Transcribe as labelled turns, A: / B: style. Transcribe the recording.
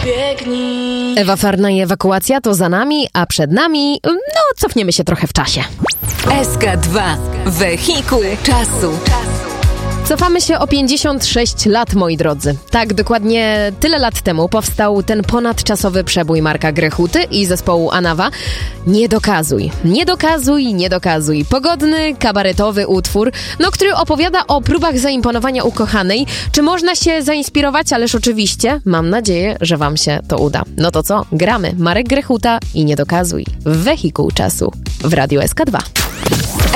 A: Biegnij.
B: Ewa Farna i ewakuacja to za nami, a przed nami, cofniemy się trochę w czasie.
C: SK2. Wehikuł czasu.
B: Cofamy się o 56 lat, moi drodzy. Tak, dokładnie tyle lat temu powstał ten ponadczasowy przebój Marka Grechuty i zespołu Anawa. Nie dokazuj, nie dokazuj, nie dokazuj. Pogodny, kabaretowy utwór, który opowiada o próbach zaimponowania ukochanej. Czy można się zainspirować? Ależ oczywiście. Mam nadzieję, że wam się to uda. No to co? Gramy. Marek Grechuta i nie dokazuj. Wehikuł czasu w Radiu SK2.